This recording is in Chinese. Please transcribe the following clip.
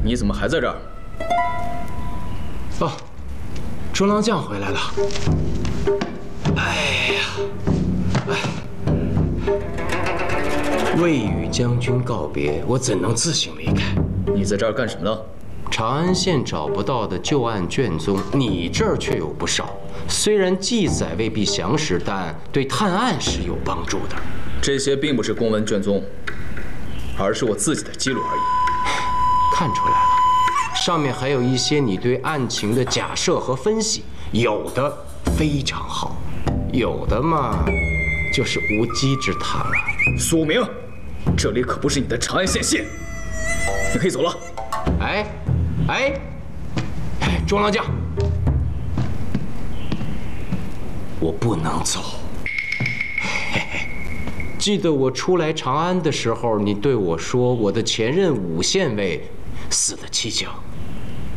你怎么还在这儿？ 哦，中郎将回来了。哎呀，未与将军告别，我怎能自行离开？ 你在这儿干什么呢？ 长安县找不到的旧案卷宗，你这儿却有不少。虽然记载未必详实，但对探案是有帮助的。 这些并不是公文卷宗，而是我自己的记录而已。 看出来了，上面还有一些你对案情的假设和分析，有的非常好，有的嘛，就是无稽之谈了。 苏明，这里可不是你的长安县县，你可以走了。 哎，中郎将，我不能走。嘿嘿，记得我初来长安的时候，你对我说我的前任5县尉死得蹊跷，